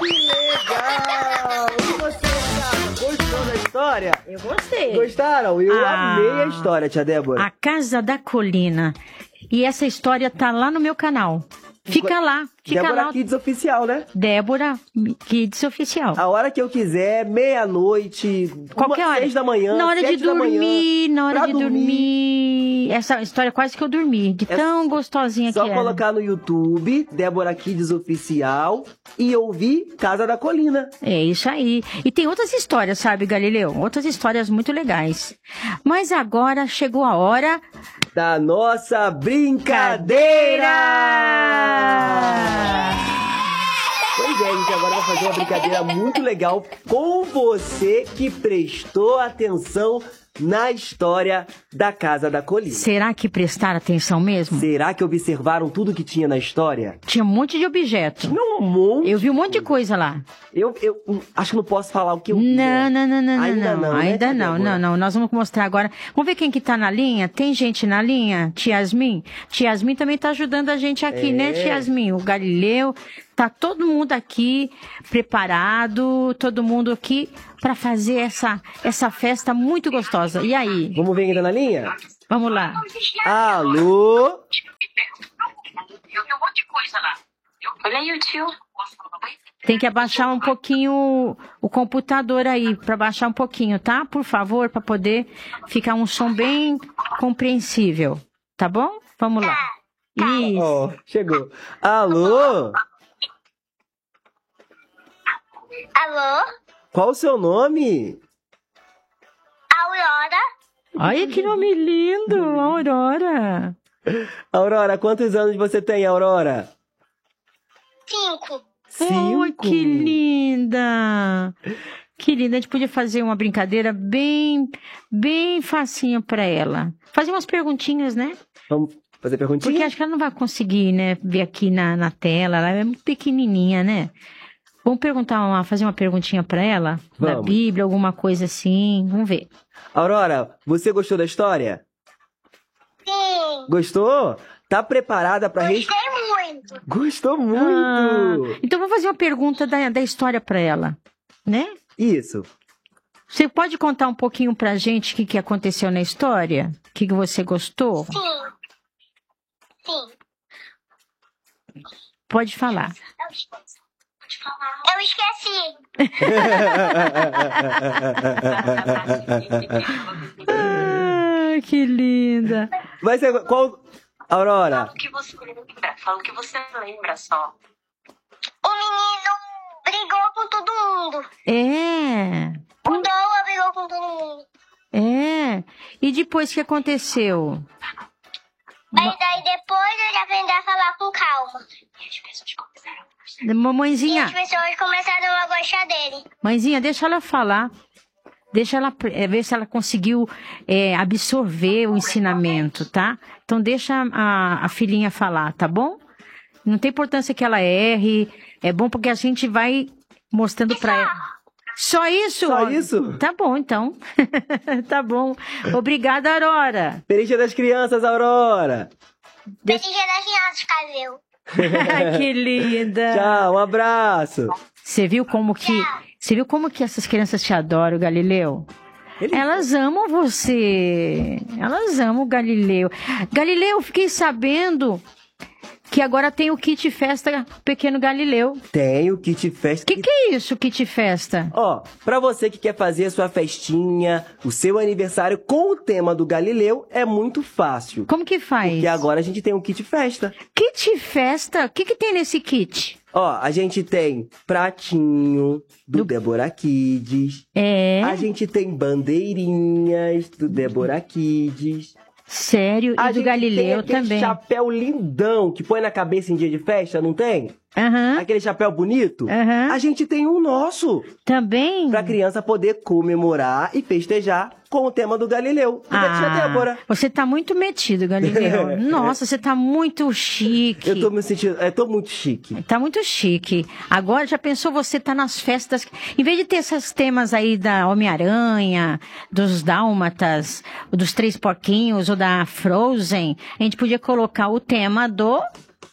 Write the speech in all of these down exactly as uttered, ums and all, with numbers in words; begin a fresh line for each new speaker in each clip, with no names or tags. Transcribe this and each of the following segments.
Que legal! E você, Thiago, gostou da história?
Eu gostei.
Gostaram? Eu
Ah,
amei a história, tia Débora.
A Casa da Colina. E essa história tá lá no meu canal. Fica lá, fica
Débora
lá.
Kids Oficial, né?
Débora Kids Oficial.
A hora que eu quiser, meia-noite,
Qualquer
uma,
hora.
seis da manhã,
Na hora de
sete da manhã,
dormir, na hora
pra
de dormir. Essa história quase que eu dormi, de
É
tão gostosinha
Só
que era.
colocar no YouTube, Débora Kids Oficial, e ouvir Casa da Colina.
É isso aí. E tem outras histórias, sabe, Galileu? Outras histórias muito legais. Mas agora chegou a hora
Da nossa brincadeira! Pois é, gente, agora vai fazer uma brincadeira muito legal com você que prestou atenção na história da Casa da Colina.
Será que prestaram atenção mesmo?
Será que observaram tudo que tinha na história?
Tinha um monte de objeto.
Tinha um monte.
Eu vi um monte de coisa lá.
Eu, eu hum, acho que não posso falar o que eu vi.
Não, não, não, não,
Ainda
não.
não, né,
Ainda
tia
não,
Débora?
não, não. Nós vamos mostrar agora. Vamos ver quem que tá na linha? Tem gente na linha? Tia Yasmin? Tia Yasmin também tá ajudando a gente aqui,
É.
né, Tia Yasmin? O Galileu. Tá todo mundo aqui preparado, todo mundo aqui para fazer essa, essa festa muito gostosa. E aí?
Vamos ver ainda na linha?
Vamos lá.
Alô?
Eu vi um monte de coisa lá. Olha aí o tio.
Tem que abaixar um pouquinho o, o computador aí, para baixar um pouquinho, tá? Por favor, para poder ficar um som bem compreensível. Tá bom? Vamos lá. Isso.
Ó, chegou. Alô?
Alô?
Qual o seu nome?
Aurora?
Olha que nome lindo, Aurora.
Aurora, quantos anos você tem, Aurora?
Cinco.
Cinco.
Ai, que linda. Que linda. A gente podia fazer uma brincadeira bem, bem facinha para ela. Fazer umas perguntinhas, né?
Vamos fazer perguntinha?
Porque acho que ela não vai conseguir, né, ver aqui na, na tela. Ela é muito pequenininha, né? Vamos perguntar, uma, fazer uma perguntinha para ela? Da
Vamos.
Bíblia, alguma coisa assim. Vamos ver.
Aurora, você gostou da história?
Sim.
Gostou? Tá preparada para res...
Gostei muito.
Gostou muito!
Ah, então vamos fazer uma pergunta da, da história para ela, né?
Isso.
Você pode contar um pouquinho pra gente o que, que aconteceu na história? O que, que você gostou?
Sim. Sim.
Pode falar.
Eu esqueci.
Ah, que linda.
Vai ser qual... Aurora,
Fala o que você lembra. Fala o que você lembra só.
O menino brigou com todo mundo.
É,
O Noah brigou com todo mundo.
é. E depois o que aconteceu?
Mas daí depois ele aprendeu a falar com calma.
E as pessoas começaram a gostar.
E
Mamãezinha,
as pessoas começaram a gostar dele.
mãezinha, deixa ela falar. Deixa ela é, ver se ela conseguiu é, absorver o ensinamento, tá? Então deixa a, a filhinha falar, tá bom? Não tem importância que ela erre. É bom porque a gente vai mostrando pra ela. Só isso?
Só isso?
Tá bom, então. Tá bom. Obrigada, Aurora.
Feliz Dia das Crianças, Aurora!
Feliz Dia das Crianças, Calil.
Que linda.
Tchau, um abraço!
Você viu como que... Você viu como que essas crianças te adoram, Galileu?
Ele-
Elas amam você. Elas amam o Galileu. Galileu, fiquei sabendo que agora tem o kit festa Pequeno Galileu.
Tem o kit festa.
O que, que é isso, kit festa?
Ó, pra você que quer fazer a sua festinha, o seu aniversário com o tema do Galileu, é muito fácil.
Como que faz?
Porque agora a gente tem um kit festa.
Kit festa? O que, que tem nesse kit?
Ó, a gente tem pratinho do,
Do-
Débora Kids.
É,
A gente tem bandeirinhas do Débora Kids.
sério,
A
e do
gente
Galileu
tem aquele
também.
chapéu lindão que põe na cabeça em dia de festa, não tem?
Aham,
Aquele chapéu bonito.
aham.
A gente tem um nosso,
Também?
pra criança poder comemorar e festejar com o tema do Galileu. E da tia Débora.
você tá muito metido, Galileu. Nossa, você tá muito chique.
Eu tô me sentindo, eu tô muito chique.
Tá muito chique. Agora, já pensou você tá nas festas... Em vez de ter esses temas aí da Homem-Aranha, dos Dálmatas, dos Três Porquinhos ou da Frozen, a gente podia colocar o tema do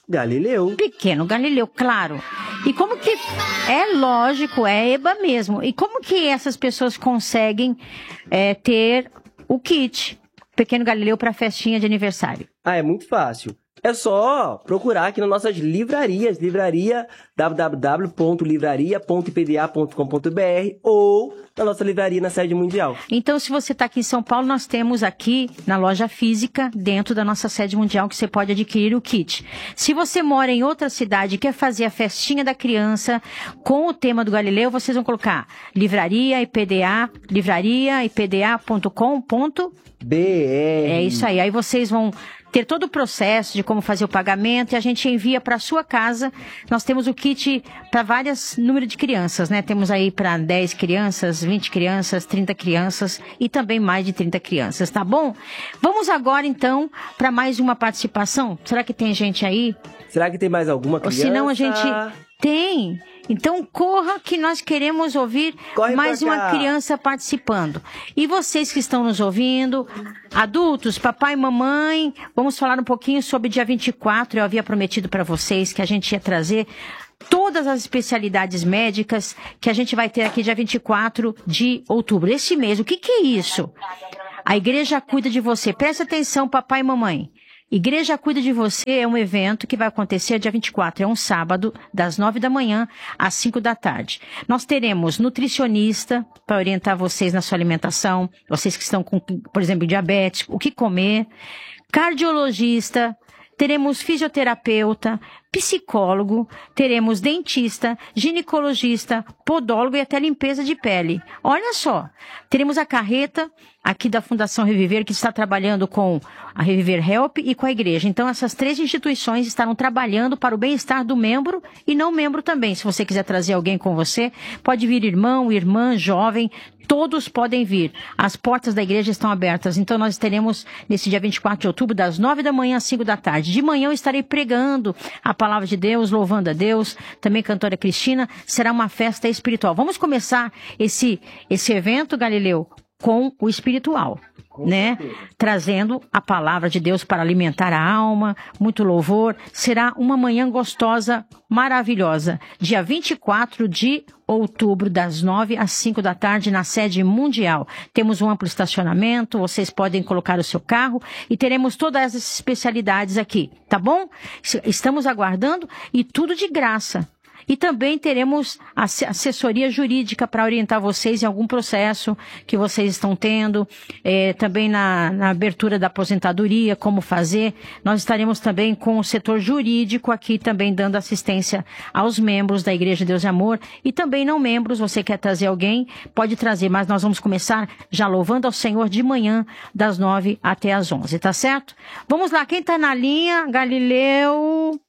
Galileu.
Pequeno Galileu, claro. E como que... É lógico, é Eba mesmo. E como que essas pessoas conseguem é, ter o kit Pequeno Galileu para festinha de aniversário?
Ah, é muito fácil. É só procurar aqui nas nossas livrarias, livraria w w w ponto livraria ponto i p d a ponto com ponto b r ou na nossa livraria na sede mundial.
Então, se você está aqui em São Paulo, nós temos aqui na loja física, dentro da nossa sede mundial, que você pode adquirir o kit. Se você mora em outra cidade e quer fazer a festinha da criança com o tema do Galileu, vocês vão colocar livraria I P D A, livraria I P D A ponto com ponto
B R.
É isso aí. Aí vocês vão ter todo o processo de como fazer o pagamento e a gente envia para sua casa. Nós temos o kit para vários números de crianças, né? Temos aí para dez crianças, vinte crianças, trinta crianças e também mais de trinta crianças, tá bom? Vamos agora, então, para mais uma participação. Será que tem gente aí?
Será que tem mais alguma criança?
Ou senão a gente... Tem. Então, corra que nós queremos ouvir
Corre
mais
pra
uma
cá.
criança participando. E vocês que estão nos ouvindo, adultos, papai e mamãe, vamos falar um pouquinho sobre dia vinte e quatro. Eu havia prometido para vocês que a gente ia trazer todas as especialidades médicas que a gente vai ter aqui dia vinte e quatro de outubro. Esse mês, o que que é isso? A igreja cuida de você. Presta atenção, papai e mamãe. Igreja Cuida de Você é um evento que vai acontecer dia vinte e quatro, é um sábado, das nove da manhã às cinco da tarde. Nós teremos nutricionista para orientar vocês na sua alimentação, vocês que estão com, por exemplo, diabetes, o que comer, cardiologista, teremos fisioterapeuta, psicólogo, teremos dentista, ginecologista, podólogo e até limpeza de pele. Olha só, teremos a carreta aqui da Fundação Reviver, que está trabalhando com a Reviver Help e com a igreja. Então, essas três instituições estarão trabalhando para o bem-estar do membro e não membro também. Se você quiser trazer alguém com você, pode vir irmão, irmã, jovem, todos podem vir. As portas da igreja estão abertas. Então, nós teremos nesse dia vinte e quatro de outubro, das nove da manhã às cinco da tarde. De manhã eu estarei pregando a palavra de Deus, louvando a Deus. Também cantora Cristina. Será uma festa espiritual. Vamos começar esse, esse evento, Galileu, com o espiritual, né? Trazendo a palavra de Deus para alimentar a alma, muito louvor. Será uma manhã gostosa, maravilhosa. Dia vinte e quatro de outubro, das nove às cinco da tarde, na sede mundial. Temos um amplo estacionamento, vocês podem colocar o seu carro e teremos todas essas especialidades aqui, tá bom? Estamos aguardando e tudo de graça. E também teremos assessoria jurídica para orientar vocês em algum processo que vocês estão tendo, é, também na, na abertura da aposentadoria, como fazer. Nós estaremos também com o setor jurídico aqui também dando assistência aos membros da Igreja Deus e Amor e também não membros. Você quer trazer alguém, pode trazer, mas nós vamos começar já louvando ao Senhor de manhã, das nove até as onze, tá certo? Vamos lá, quem tá na linha? Galileu.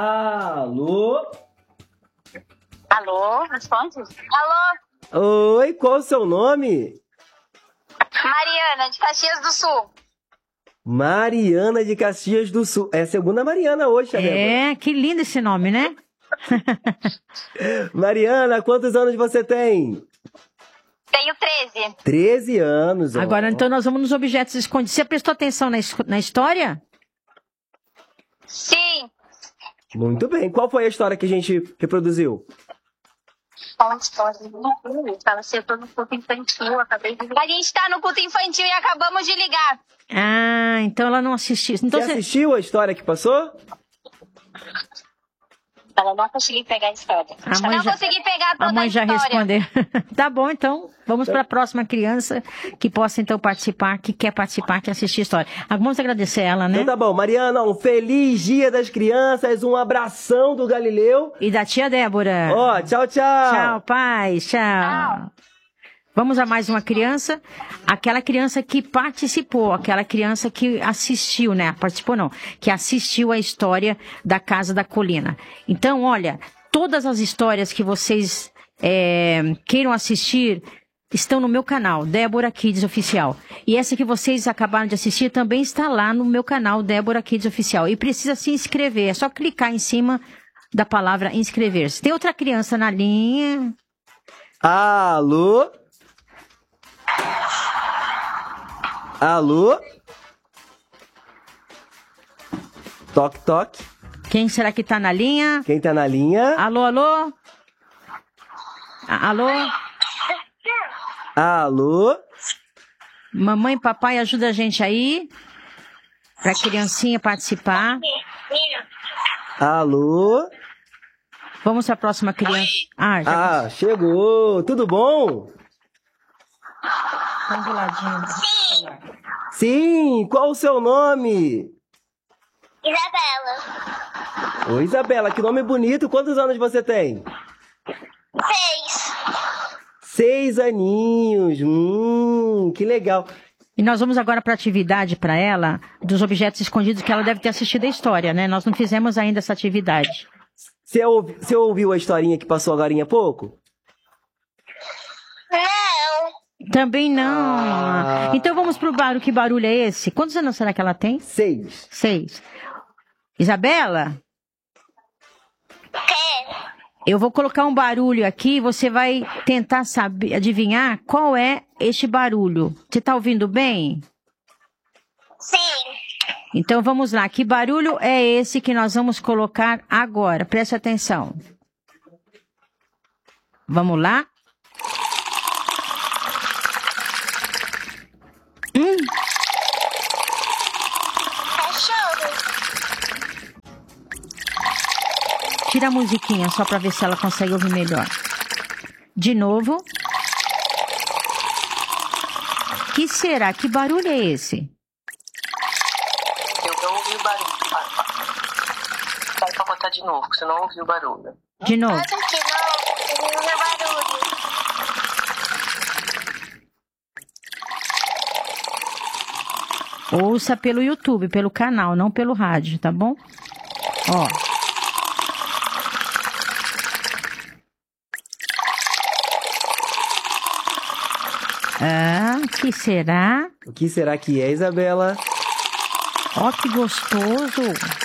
Alô?
Alô, responde?
Alô,
Oi, qual o seu nome?
Mariana, de Caxias do Sul.
Mariana de Caxias do Sul. É a segunda Mariana hoje, tá vendo?
É, que lindo esse nome, né?
Mariana, quantos anos você tem?
Tenho treze.
treze anos. ó.
Agora, então, nós vamos nos objetos escondidos. Você prestou atenção na, es- na história?
Sim.
Muito bem. Qual foi a história que a gente reproduziu?
Fala história. Fala assim, eu tô no culto infantil, acabei de...
A gente tá no culto infantil e acabamos de ligar.
Ah, então ela não assistiu. Então
Você
você...
assistiu a história que passou?
Ela não conseguiu pegar a história.
A mãe
Não
já,
consegui pegar toda
a mãe
a
já
história.
respondeu. Tá bom, então. Vamos para a próxima criança que possa, então, participar, que quer participar, que assistir a história. Ah, vamos agradecer ela, né?
Então tá bom. Mariana, um feliz Dia das Crianças, um abração do Galileu.
E da tia Débora.
Ó, tchau, tchau.
Tchau, paz. Tchau. Vamos a mais uma criança. Aquela criança que participou, aquela criança que assistiu, né? Participou não, que assistiu a história da Casa da Colina. Então, olha, todas as histórias que vocês é, queiram assistir estão no meu canal, Débora Kids Oficial. E essa que vocês acabaram de assistir também está lá no meu canal, Débora Kids Oficial. E precisa se inscrever, é só clicar em cima da palavra inscrever-se. Tem outra criança na linha.
Alô? Alô? Toque, toque.
Quem será que tá na linha?
Quem tá na linha?
Alô, alô? A- Alô?
Alô?
Mamãe e papai, ajuda a gente aí. Pra criancinha participar.
Alô?
Vamos pra próxima criança. Ah, já
Ah, chegou. Tudo bom?
estão do ladinho.
Sim, qual o seu nome?
Isabela.
Oi, Isabela, que nome bonito. Quantos anos você tem?
Seis.
Seis aninhos. Hum, que legal.
E nós vamos agora para a atividade para ela dos objetos escondidos que ela deve ter assistido a história, né? Nós não fizemos ainda essa atividade.
Você, ouvi, você ouviu a historinha que passou agora há pouco?
Não.
Também não.
Ah.
Então vamos pro barulho. Que barulho é esse? Quantos anos será que ela tem?
Seis.
Seis. Isabela,
Quem?
eu vou colocar um barulho aqui e você vai tentar saber, adivinhar qual é este barulho. Você tá ouvindo bem?
Sim.
Então vamos lá. Que barulho é esse que nós vamos colocar agora? Preste atenção. Vamos lá? Hum,
Cachorro.
tira a musiquinha só para ver se ela consegue ouvir melhor. De novo. Que será? Que barulho é esse?
Eu não ouvi o barulho. Sai pra botar de novo, que você não ouviu o barulho.
De novo.
Bota de novo. Eu não barulho.
Ouça pelo YouTube, pelo canal, não pelo rádio, tá bom? Ó. Ah, que será?
O que será que é, Isabela?
Ó, que gostoso.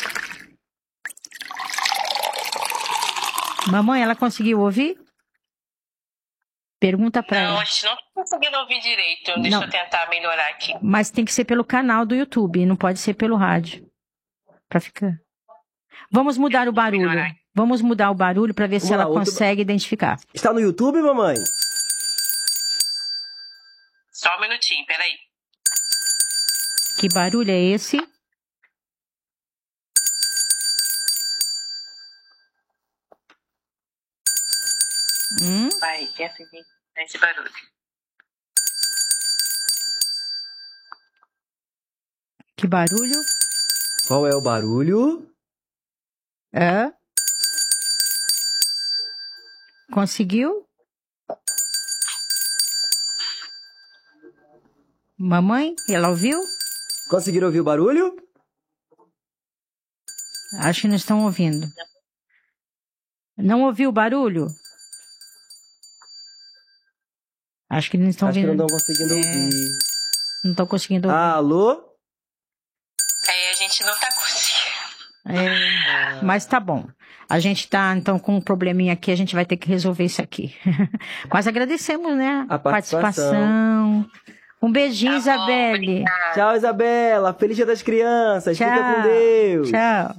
Mamãe, ela conseguiu ouvir? Pergunta pra
Não,
ela.
a gente não tá conseguindo ouvir direito. Deixa
Não.
eu tentar melhorar aqui.
Mas tem que ser pelo canal do YouTube, não pode ser pelo rádio. Pra ficar. Vamos mudar o barulho.
Melhorar.
Vamos mudar o barulho pra ver se
Vamos lá,
ela
outro-
consegue identificar.
Está no YouTube, mamãe?
Só um minutinho, peraí.
Que barulho é esse? Hum?
Vai, tenta entender esse barulho.
Que barulho?
Qual é o barulho?
É? Conseguiu? Mamãe, ela ouviu?
Conseguiram ouvir o barulho?
Acho que não estão ouvindo. Não ouviu o barulho? Acho que não estão
Acho que
ouvindo.
não estão conseguindo
É.
ouvir.
Não estão conseguindo ouvir.
Alô?
Aí a gente não tá conseguindo.
É, mas tá bom. A gente tá, então, com um probleminha aqui, a gente vai ter que resolver isso aqui. Mas agradecemos, né?
A participação.
Um beijinho,
Tá bom,
Isabelle.
obrigada.
Tchau, Isabela. Feliz Dia das Crianças. Fica com Deus.
Tchau.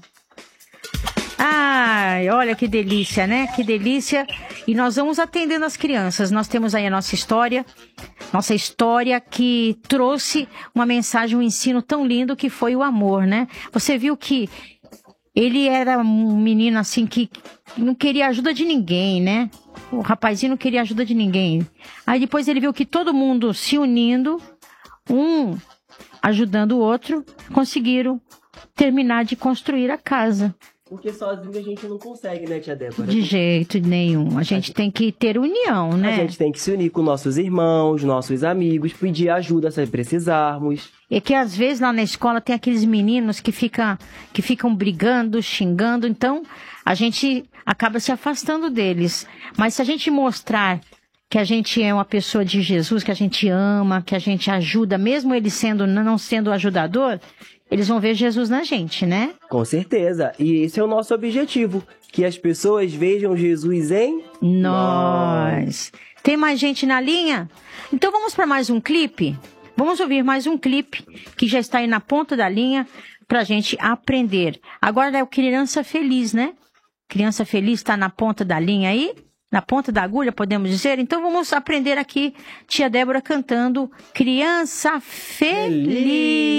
Ai, olha que delícia, né? Que delícia. E nós vamos atendendo as crianças. Nós temos aí a nossa história, nossa história que trouxe uma mensagem, um ensino tão lindo que foi o amor, né? Você viu que ele era um menino assim que não queria ajuda de ninguém, né? O rapazinho não queria ajuda de ninguém. Aí depois ele viu que todo mundo se unindo, um ajudando o outro, conseguiram terminar de construir a casa.
Porque sozinho a gente não consegue, né, tia Débora?
De jeito nenhum. A gente tem que ter união,
A
né?
gente tem que se unir com nossos irmãos, nossos amigos, pedir ajuda se precisarmos.
É que às vezes lá na escola tem aqueles meninos que ficam, que ficam brigando, xingando, então a gente acaba se afastando deles. Mas se a gente mostrar que a gente é uma pessoa de Jesus, que a gente ama, que a gente ajuda, mesmo ele sendo, não sendo ajudador, eles vão ver Jesus na gente, né?
Com certeza. E esse é o nosso objetivo. Que as pessoas vejam Jesus em
Nós. Tem mais gente na linha? Então vamos para mais um clipe? Vamos ouvir mais um clipe que já está aí na ponta da linha pra gente aprender. Agora é o Criança Feliz, né? Criança Feliz está na ponta da linha aí? Na ponta da agulha, podemos dizer? Então vamos aprender aqui, tia Débora cantando Criança Feliz. Feliz.